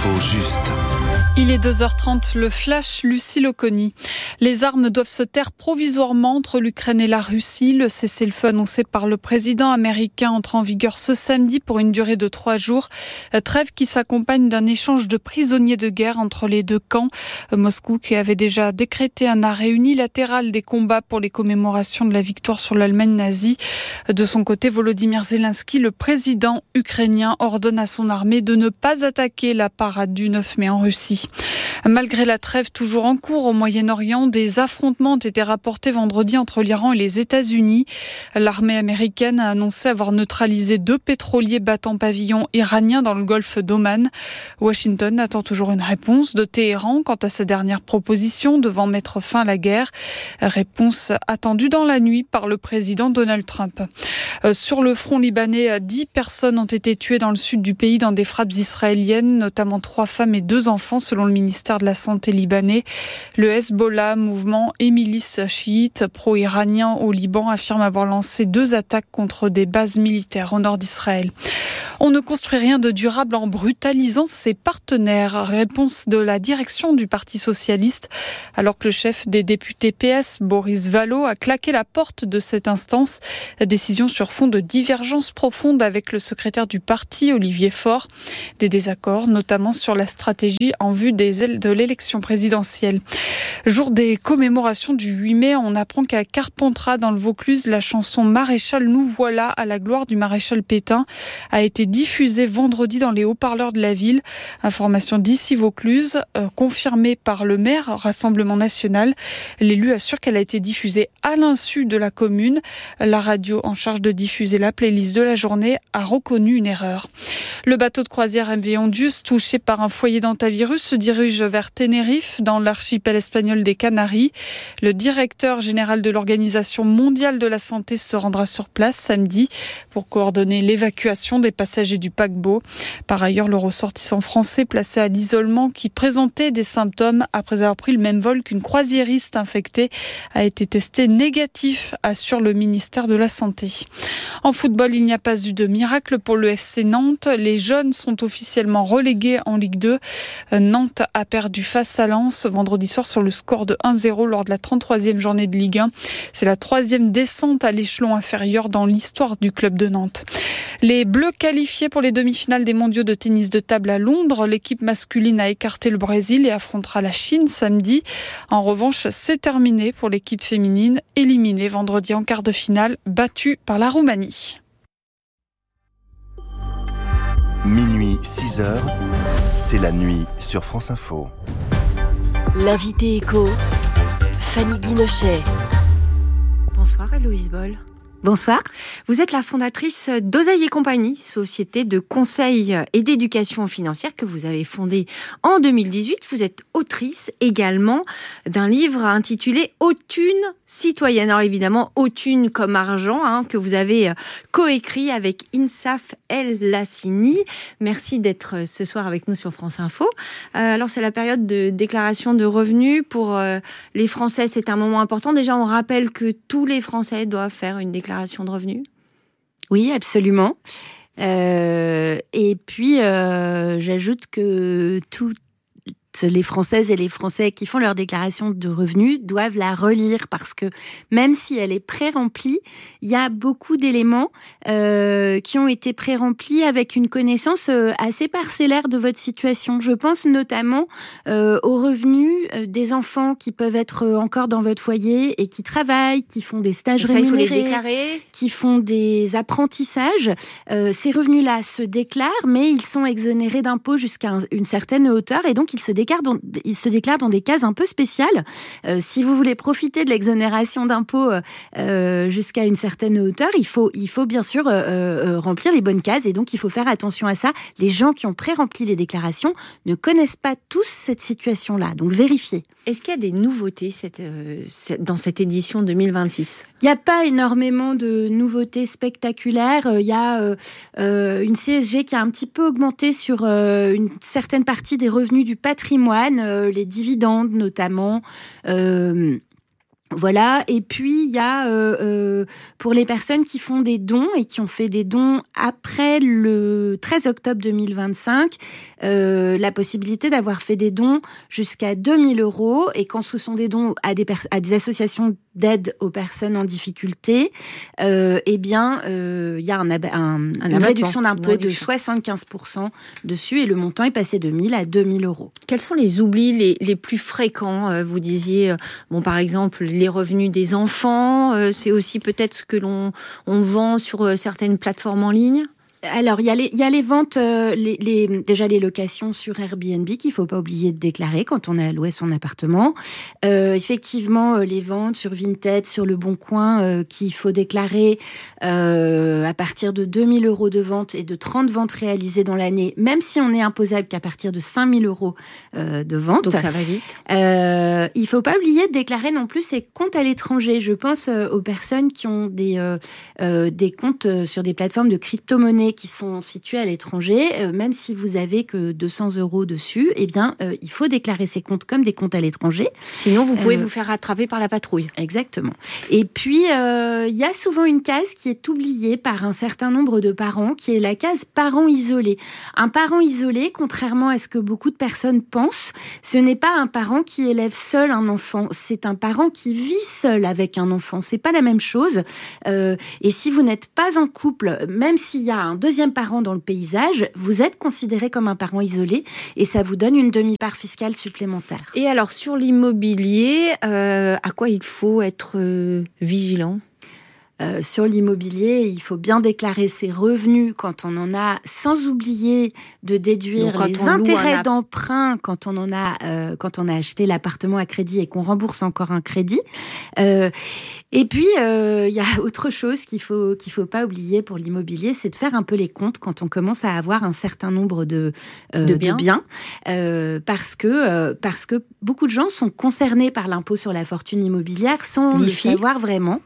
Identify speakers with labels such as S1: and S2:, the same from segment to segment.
S1: L'info juste.
S2: Il est 2h30, le flash, Lucille Oconi. Les armes doivent se taire provisoirement entre l'Ukraine et la Russie. Le cessez-le-feu annoncé par le président américain entre en vigueur ce samedi pour une durée de 3 jours. Trêve qui s'accompagne d'un échange de prisonniers de guerre entre les deux camps. Moscou qui avait déjà décrété un arrêt unilatéral des combats pour les commémorations de la victoire sur l'Allemagne nazie. De son côté, Volodymyr Zelensky, le président ukrainien, ordonne à son armée de ne pas attaquer la parade du 9 mai en Russie. Malgré la trêve toujours en cours au Moyen-Orient, des affrontements ont été rapportés vendredi entre l'Iran et les États-Unis. L'armée américaine a annoncé avoir neutralisé 2 pétroliers battant pavillon iranien dans le golfe d'Oman. Washington attend toujours une réponse de Téhéran quant à sa dernière proposition devant mettre fin à la guerre. Réponse attendue dans la nuit par le président Donald Trump. Sur le front libanais, 10 personnes ont été tuées dans le sud du pays dans des frappes israéliennes, notamment 3 femmes et 2 enfants selon le ministère de la Santé libanais. Le Hezbollah, mouvement et milice chiite pro-iranien au Liban, affirme avoir lancé 2 attaques contre des bases militaires au nord d'Israël. On ne construit rien de durable en brutalisant ses partenaires. Réponse de la direction du Parti socialiste, alors que le chef des députés PS, Boris Vallaud, a claqué la porte de cette instance. Décision sur fond de divergences profondes avec le secrétaire du parti, Olivier Faure. Des désaccords, notamment sur la stratégie en vue de l'élection présidentielle. Jour des commémorations du 8 mai, on apprend qu'à Carpentras, dans le Vaucluse, la chanson Maréchal, nous voilà à la gloire du maréchal Pétain a été diffusée vendredi dans les haut-parleurs de la ville. Information d'ici Vaucluse, confirmée par le maire Rassemblement National. L'élu assure qu'elle a été diffusée à l'insu de la commune. La radio en charge de diffuser la playlist de la journée a reconnu une erreur. Le bateau de croisière MV Ondius, touché par un foyer d'hantavirus, se dirige vers Tenerife, dans l'archipel espagnol des Canaries. Le directeur général de l'Organisation mondiale de la santé se rendra sur place samedi pour coordonner l'évacuation des passagers du paquebot. Par ailleurs, le ressortissant français placé à l'isolement qui présentait des symptômes après avoir pris le même vol qu'une croisiériste infectée a été testé négatif, assure le ministère de la Santé. En football, il n'y a pas eu de miracle pour le FC Nantes. Les jeunes sont officiellement relégués en Ligue 2. Nantes a perdu face à Lens vendredi soir sur le score de 1-0 lors de la 33e journée de Ligue 1. C'est la 3e descente à l'échelon inférieur dans l'histoire du club de Nantes. Les Bleus qualifiés pour les demi-finales des mondiaux de tennis de table à Londres. L'équipe masculine a écarté le Brésil et affrontera la Chine samedi. En revanche, c'est terminé pour l'équipe féminine, éliminée vendredi en quart de finale, battue par la Roumanie.
S1: Minuit 6h, c'est la nuit sur France Info.
S3: L'invité écho, Fanny Guinochet.
S4: Bonsoir Héloïse Boll.
S5: Bonsoir.
S4: Vous êtes la fondatrice d'Oseille et Compagnie, société de conseil et d'éducation financière que vous avez fondée en 2018. Vous êtes autrice également d'un livre intitulé Autune citoyenne. Alors évidemment, Autune comme argent, que vous avez coécrit avec Insaf El Lassini. Merci d'être ce soir avec nous sur France Info. Alors c'est la période de déclaration de revenus. Pour les Français, c'est un moment important. Déjà, on rappelle que tous les Français doivent faire une déclaration de revenus.
S5: Oui, absolument. Et puis, j'ajoute que toutes les Françaises et les Français qui font leur déclaration de revenus doivent la relire parce que même si elle est pré-remplie, il y a beaucoup d'éléments qui ont été pré-remplis avec une connaissance assez parcellaire de votre situation. Je pense notamment aux revenus des enfants qui peuvent être encore dans votre foyer et qui travaillent, qui font des stages rémunérés,
S4: il faut les déclarer,
S5: qui font des apprentissages. Ces revenus-là se déclarent, mais ils sont exonérés d'impôts jusqu'à une certaine hauteur et donc ils se déclarent dans des cases un peu spéciales. Si vous voulez profiter de l'exonération d'impôts jusqu'à une certaine hauteur, il faut bien sûr remplir les bonnes cases et donc il faut faire attention à ça. Les gens qui ont pré-rempli les déclarations ne connaissent pas tous cette situation-là, donc vérifiez.
S4: Est-ce qu'il y a des nouveautés dans cette édition 2026 ?
S5: Il n'y a pas énormément de nouveautés spectaculaires. Il y a une CSG qui a un petit peu augmenté sur une certaine partie des revenus du patrimoine, les dividendes notamment. Voilà, et puis il y a pour les personnes qui font des dons et qui ont fait des dons après le 13 octobre 2025, la possibilité d'avoir fait des dons jusqu'à 2 000 €. Et quand ce sont des dons à des associations d'aide aux personnes en difficulté, eh bien, il y a une réduction d'impôt de 75% dessus, et le montant est passé de 1 000 à 2 000 €.
S4: Quels sont les oublis les plus fréquents? Vous disiez, par exemple, les revenus des enfants, c'est aussi peut-être ce que l'on vend sur certaines plateformes en ligne?
S5: Alors, il y a les ventes, déjà les locations sur Airbnb qu'il faut pas oublier de déclarer quand on a loué son appartement. Effectivement, les ventes sur Vinted, sur Le Bon Coin, qu'il faut déclarer à partir de 2 000 € de vente et de 30 ventes réalisées dans l'année, même si on est imposable qu'à partir de 5 000 € de vente.
S4: Donc ça va vite.
S5: Il faut pas oublier de déclarer non plus ses comptes à l'étranger. Je pense aux personnes qui ont des comptes sur des plateformes de crypto-monnaie qui sont situés à l'étranger, même si vous avez que 200 € dessus, eh bien, il faut déclarer ces comptes comme des comptes à l'étranger.
S4: Sinon, vous pouvez vous faire rattraper par la patrouille.
S5: Exactement. Et puis, il y a souvent une case qui est oubliée par un certain nombre de parents, qui est la case parent isolé. Un parent isolé, contrairement à ce que beaucoup de personnes pensent, ce n'est pas un parent qui élève seul un enfant, c'est un parent qui vit seul avec un enfant. C'est pas la même chose. Et si vous n'êtes pas en couple, même s'il y a un deuxième parent dans le paysage, vous êtes considéré comme un parent isolé et ça vous donne une demi-part fiscale supplémentaire.
S4: Et alors, sur l'immobilier, à quoi il faut être vigilant ?
S5: Sur l'immobilier, il faut bien déclarer ses revenus quand on en a, sans oublier de déduire les intérêts d'emprunt quand on a acheté l'appartement à crédit et qu'on rembourse encore un crédit. Et puis il y a autre chose qu'il faut pas oublier pour l'immobilier, c'est de faire un peu les comptes quand on commence à avoir un certain nombre de biens, parce que beaucoup de gens sont concernés par l'impôt sur la fortune immobilière sans le savoir vraiment.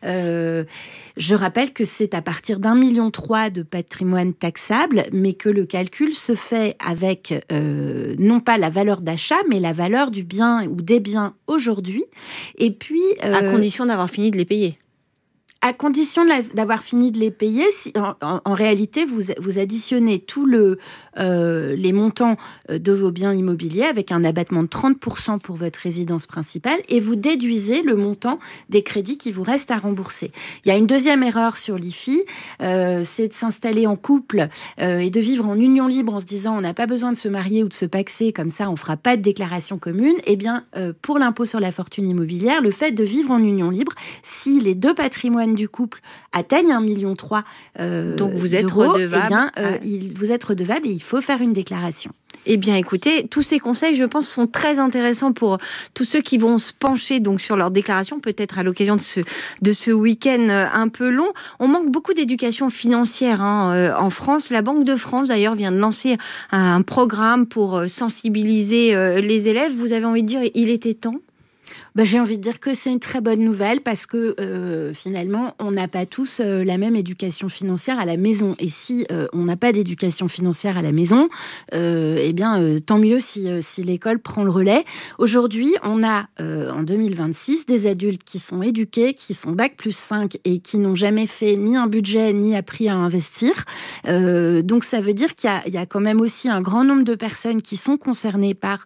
S5: Je rappelle que c'est à partir d'1,3 million de patrimoine taxable, mais que le calcul se fait avec non pas la valeur d'achat, mais la valeur du bien ou des biens aujourd'hui. Et puis,
S4: à condition d'avoir fini de les payer.
S5: À condition d'avoir fini de les payer, en réalité, vous additionnez tous les montants de vos biens immobiliers avec un abattement de 30% pour votre résidence principale et vous déduisez le montant des crédits qui vous restent à rembourser. Il y a une deuxième erreur sur l'IFI, c'est de s'installer en couple et de vivre en union libre en se disant on n'a pas besoin de se marier ou de se pacser, comme ça on fera pas de déclaration commune. Eh bien, pour l'impôt sur la fortune immobilière, le fait de vivre en union libre, si les deux patrimoines du couple atteignent 1,3 million
S4: donc vous êtes
S5: d'euros,
S4: redevable.
S5: Vous êtes redevable et il faut faire une déclaration.
S4: Eh bien, écoutez, tous ces conseils, je pense, sont très intéressants pour tous ceux qui vont se pencher donc sur leur déclaration, peut-être à l'occasion de ce week-end un peu long. On manque beaucoup d'éducation financière en France. La Banque de France, d'ailleurs, vient de lancer un programme pour sensibiliser les élèves. Vous avez envie de dire, il était temps ?
S5: J'ai envie de dire que c'est une très bonne nouvelle parce que finalement, on n'a pas tous la même éducation financière à la maison. Et si on n'a pas d'éducation financière à la maison, eh bien, tant mieux si l'école prend le relais. Aujourd'hui, on a en 2026 des adultes qui sont éduqués, qui sont Bac+5 et qui n'ont jamais fait ni un budget ni appris à investir. Donc, ça veut dire qu'il y a quand même aussi un grand nombre de personnes qui sont concernées par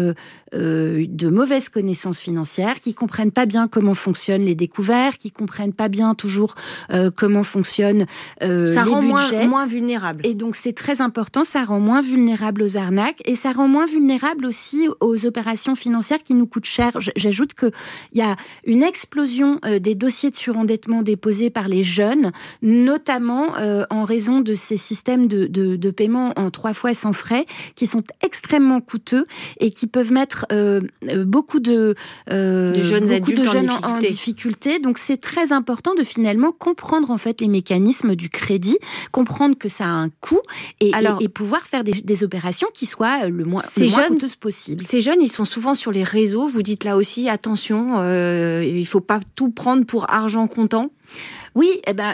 S5: de mauvaises connaissances financières, qui comprennent pas bien comment fonctionnent les découverts, qui comprennent pas bien toujours comment fonctionnent
S4: ça
S5: les
S4: rend
S5: budgets.
S4: moins vulnérable.
S5: Et donc c'est très important, ça rend moins vulnérable aux arnaques et ça rend moins vulnérable aussi aux opérations financières qui nous coûtent cher. J'ajoute que il y a une explosion des dossiers de surendettement déposés par les jeunes, notamment en raison de ces systèmes de paiement en 3 fois sans frais qui sont extrêmement coûteux et qui peuvent mettre beaucoup de
S4: jeunes adultes
S5: en difficulté. Donc c'est très important de finalement comprendre en fait les mécanismes du crédit, comprendre que ça a un coût et pouvoir faire des opérations qui soient le moins coûteuses possible.
S4: Ces jeunes, ils sont souvent sur les réseaux. Vous dites là aussi, attention, il faut pas tout prendre pour argent comptant.
S5: Oui,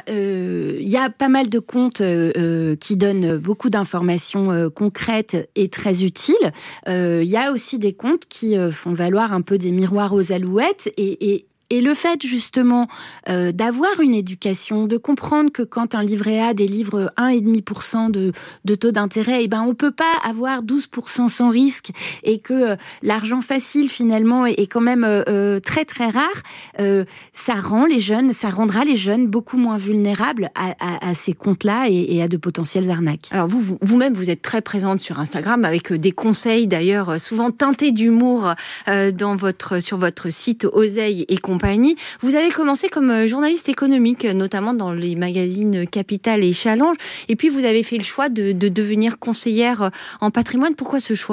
S5: y a pas mal de comptes qui donnent beaucoup d'informations concrètes et très utiles. Il y a aussi des comptes qui font valoir un peu des miroirs aux alouettes et Et le fait justement d'avoir une éducation, de comprendre que quand un livret A délivre 1,5% de taux d'intérêt, on peut pas avoir 12% sans risque, et que l'argent facile finalement est quand même très très rare, ça rendra les jeunes beaucoup moins vulnérables à ces comptes-là et à de potentielles arnaques.
S4: Alors vous-même, vous êtes très présente sur Instagram avec des conseils d'ailleurs souvent teintés d'humour sur votre site Oseille et compagnie. Vous avez commencé comme journaliste économique, notamment dans les magazines Capital et Challenge, et puis vous avez fait le choix de devenir conseillère en patrimoine. Pourquoi ce choix ?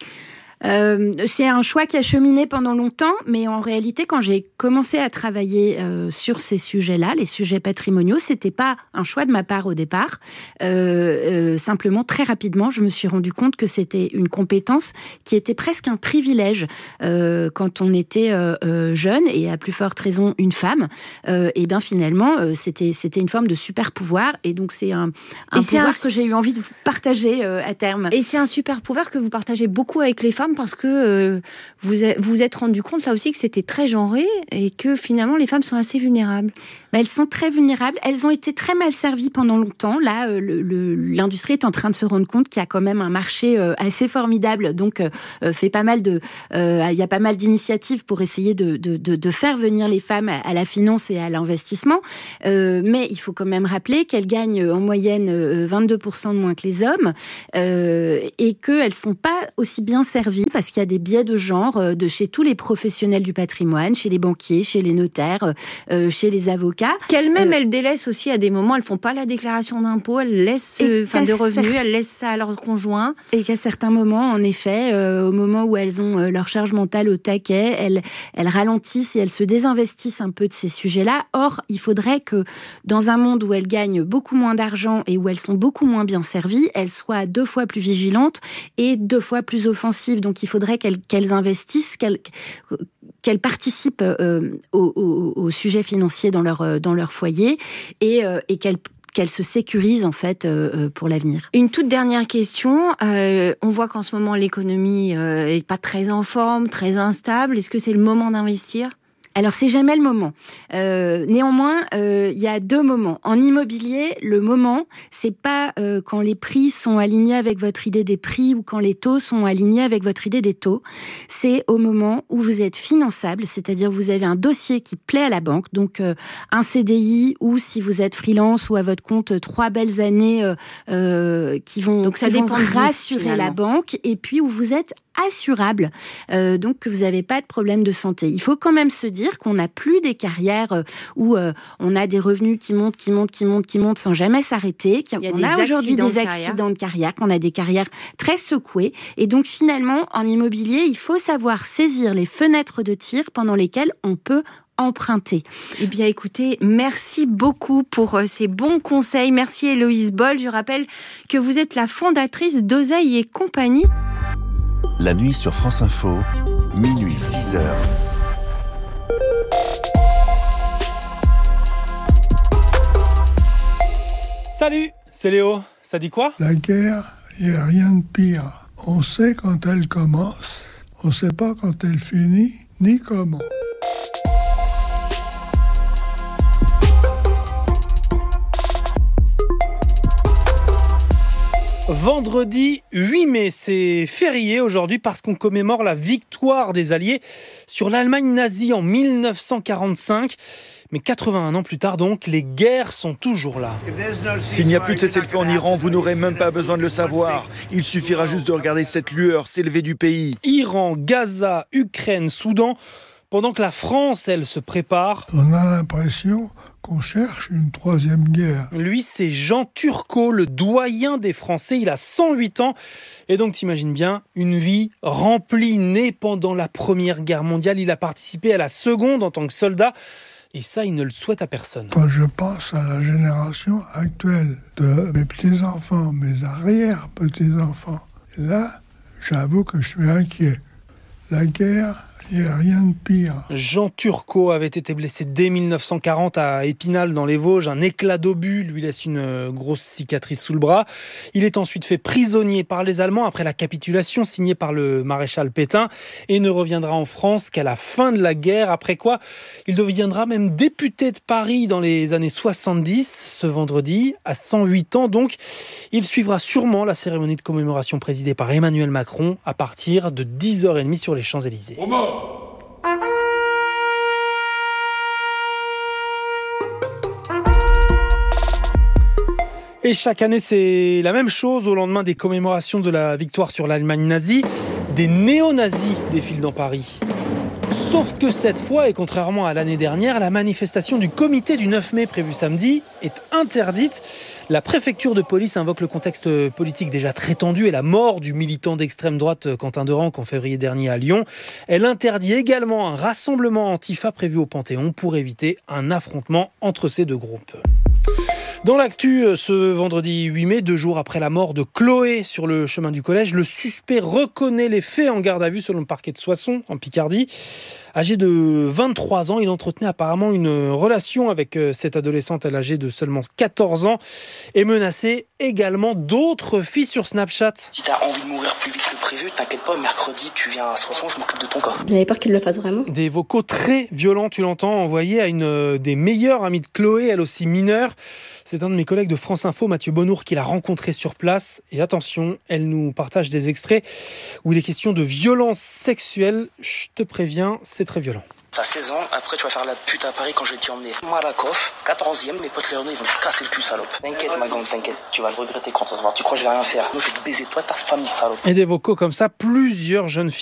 S5: C'est un choix qui a cheminé pendant longtemps, mais en réalité, quand j'ai commencé à travailler sur ces sujets-là, les sujets patrimoniaux, c'était pas un choix de ma part au départ. Simplement, très rapidement, je me suis rendu compte que c'était une compétence qui était presque un privilège quand on était jeune, et à plus forte raison une femme. Et bien finalement, c'était une forme de super pouvoir, et donc c'est un pouvoir que j'ai eu envie de partager à terme.
S4: Et c'est un super pouvoir que vous partagez beaucoup avec les femmes, parce que vous êtes rendu compte là aussi que c'était très genré et que finalement les femmes sont assez vulnérables.
S5: Elles sont très vulnérables. Elles ont été très mal servies pendant longtemps. Là, l'industrie est en train de se rendre compte qu'il y a quand même un marché assez formidable. Donc, il y a pas mal d'initiatives pour essayer de faire venir les femmes à la finance et à l'investissement. Mais il faut quand même rappeler qu'elles gagnent en moyenne 22% de moins que les hommes, et qu'elles sont pas aussi bien servies parce qu'il y a des biais de genre chez tous les professionnels du patrimoine, chez les banquiers, chez les notaires, chez les avocats.
S4: Qu'elles-mêmes, elles délaissent aussi à des moments, elles font pas la déclaration d'impôt, elles laissent de revenus, elles laissent ça à leur conjoint.
S5: Et qu'à certains moments, en effet, au moment où elles ont leur charge mentale au taquet, elles ralentissent et elles se désinvestissent un peu de ces sujets-là. Or, il faudrait que dans un monde où elles gagnent beaucoup moins d'argent et où elles sont beaucoup moins bien servies, elles soient 2 fois plus vigilantes et 2 fois plus offensives. Donc, il faudrait qu'elles investissent, qu'elles participent au sujet financier dans leur foyer, et qu'elles se sécurisent en fait pour l'avenir.
S4: Une toute dernière question. On voit qu'en ce moment l'économie est pas très en forme, très instable. Est-ce que c'est le moment d'investir ?
S5: Alors, c'est jamais le moment. Néanmoins, il y a 2 moments. En immobilier, le moment, c'est pas quand les prix sont alignés avec votre idée des prix ou quand les taux sont alignés avec votre idée des taux. C'est au moment où vous êtes finançable, c'est-à-dire vous avez un dossier qui plaît à la banque, donc un CDI, ou si vous êtes freelance ou à votre compte 3 belles années qui vont rassurer la banque, et puis où vous êtes assurable, donc que vous n'avez pas de problème de santé. Il faut quand même se dire qu'on n'a plus des carrières où on a des revenus qui montent sans jamais s'arrêter, qu'on a aujourd'hui des accidents de carrière, qu'on a des carrières très secouées. Et donc finalement, en immobilier, il faut savoir saisir les fenêtres de tir pendant lesquelles on peut emprunter.
S4: Eh bien, écoutez, merci beaucoup pour ces bons conseils. Merci Héloïse Boll. Je rappelle que vous êtes la fondatrice d'Oseille et compagnie.
S1: La nuit sur France Info, minuit 6h.
S6: Salut, c'est Léo. Ça dit quoi ?
S7: La guerre, il n'y a rien de pire. On sait quand elle commence, on ne sait pas quand elle finit, ni comment.
S6: Vendredi 8 mai, c'est férié aujourd'hui parce qu'on commémore la victoire des Alliés sur l'Allemagne nazie en 1945. Mais 81 ans plus tard donc, les guerres sont toujours là.
S8: S'il n'y a plus de cessez-le-feu en Iran, vous n'aurez même pas besoin de le savoir. Il suffira juste de regarder cette lueur s'élever du pays.
S6: Iran, Gaza, Ukraine, Soudan, pendant que la France, elle, se prépare.
S7: On a l'impression qu'on cherche une 3e guerre.
S6: Lui, c'est Jean Turcot, le doyen des Français. Il a 108 ans. Et donc, t'imagines bien, une vie remplie, né pendant la Première Guerre mondiale. Il a participé à la Seconde en tant que soldat. Et ça, il ne le souhaite à personne.
S7: Quand je pense à la génération actuelle de mes petits-enfants, mes arrière-petits-enfants, là, j'avoue que je suis inquiet. La guerre, Il n'y a rien de pire.
S6: Jean Turcot avait été blessé dès 1940 à Épinal dans les Vosges. Un éclat d'obus lui laisse une grosse cicatrice sous le bras. Il est ensuite fait prisonnier par les Allemands après la capitulation signée par le maréchal Pétain et ne reviendra en France qu'à la fin de la guerre. Après quoi, il deviendra même député de Paris dans les années 70. Ce vendredi, à 108 ans donc, il suivra sûrement la cérémonie de commémoration présidée par Emmanuel Macron à partir de 10h30 sur les Champs-Élysées. Et chaque année, c'est la même chose au lendemain des commémorations de la victoire sur l'Allemagne nazie. Des néo-nazis défilent dans Paris. Sauf que cette fois, et contrairement à l'année dernière, la manifestation du comité du 9 mai prévue samedi est interdite. La préfecture de police invoque le contexte politique déjà très tendu et la mort du militant d'extrême droite Quentin Derenc en février dernier à Lyon. Elle interdit également un rassemblement antifa prévu au Panthéon pour éviter un affrontement entre ces deux groupes. Dans l'actu, ce vendredi 8 mai, 2 jours après la mort de Chloé sur le chemin du collège, le suspect reconnaît les faits en garde à vue selon le parquet de Soissons, en Picardie. Âgé de 23 ans, il entretenait apparemment une relation avec cette adolescente, elle âgée de seulement 14 ans, et menaçait également d'autres filles sur Snapchat.
S9: Si t'as envie de mourir plus vite que prévu, t'inquiète pas, mercredi tu viens à Soissons, je m'occupe de ton cas.
S10: J'avais peur qu'il le fasse vraiment.
S6: Des vocaux très violents, tu l'entends, envoyés à une des meilleures amies de Chloé, elle aussi mineure. C'est un de mes collègues de France Info, Mathieu Bonnour, qui l'a rencontrée sur place. Et attention, elle nous partage des extraits où il est question de violence sexuelle. Je te préviens, c'est très violent.
S9: T'as 16 ans, après tu vas faire la pute à Paris quand je vais t'y emmener. Marakoff, 14e, mes potes Léonard, ils vont te casser le cul, salope. T'inquiète ma grande, t'inquiète, tu vas le regretter quand ça se voit. Tu crois que je vais rien faire? Moi je vais te baiser toi et ta famille, salope.
S6: Et des vocaux comme ça, plusieurs jeunes filles